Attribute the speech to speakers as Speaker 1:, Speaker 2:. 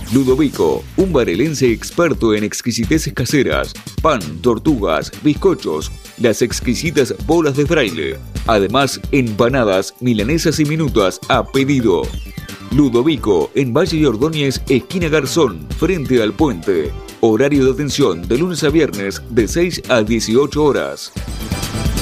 Speaker 1: Ludovico, un barelense experto en exquisiteces caseras, pan, tortugas, bizcochos, las exquisitas bolas de fraile. Además, empanadas, milanesas y minutas a pedido. Ludovico, en Valle y Ordóñez, esquina Garzón, frente al puente. Horario de atención de lunes a viernes de 6 a 18 horas.